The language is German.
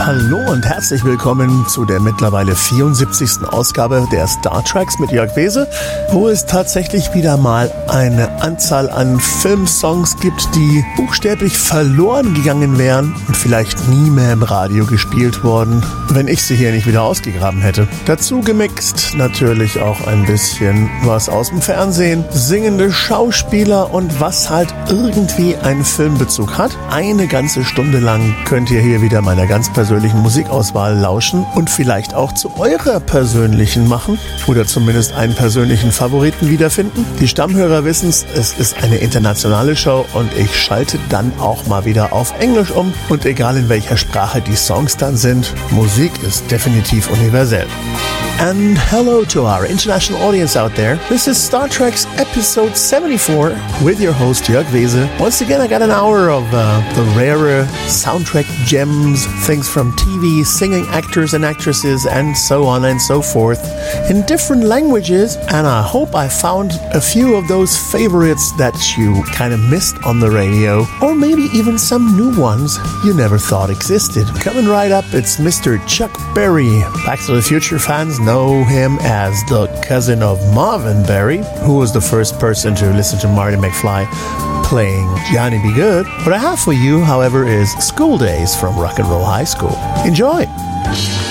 Hallo und herzlich willkommen zu der mittlerweile 74. Ausgabe der Star Treks mit Jörg Wese, wo es tatsächlich wieder mal eine Anzahl an Filmsongs gibt, die buchstäblich verloren gegangen wären und vielleicht nie mehr im Radio gespielt worden, wenn ich sie hier nicht wieder ausgegraben hätte. Dazu gemixt natürlich auch ein bisschen was aus dem Fernsehen, singende Schauspieler und was halt irgendwie einen Filmbezug hat. Eine ganze Stunde lang könnt ihr hier wieder meiner ganz persönlichen Musikauswahl lauschen und vielleicht auch zu eurer persönlichen machen oder zumindest einen persönlichen Favoriten wiederfinden. Die Stammhörer wissen es ist eine internationale Show und ich schalte dann auch mal wieder auf Englisch um und egal in welcher Sprache die Songs dann sind, Musik ist definitiv universell. And hello to our international audience out there. This is Star Trek's episode 74 with your host Jörg Wese. Once again, I got an hour of the rarer soundtrack gems, things from TV, singing actors and actresses, and so on and so forth in different languages. And I hope I found a few of those favorites that you kind of missed on the radio, or maybe even some new ones you never thought existed. Coming right up, it's Mr. Chuck Berry. Back to the Future fans know him as the cousin of Marvin Berry, who was the first person to listen to Marty McFly playing Johnny B. Good. What I have for you, however, is School Days from Rock and Roll High School. Enjoy!